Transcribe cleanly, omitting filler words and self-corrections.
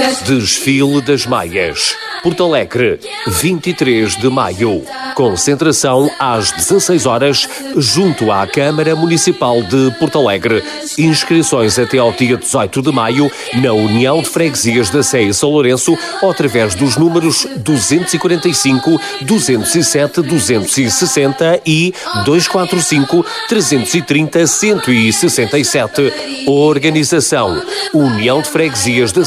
Desfile das Maias. Porto Alegre, 23 de maio. Concentração às 16 horas, junto à Câmara Municipal de Porto Alegre. Inscrições até ao dia 18 de maio na União de Freguesias da Sé e São Lourenço ou através dos números 245, 207, 260 e 245 330 167. Organização: União de Freguesias da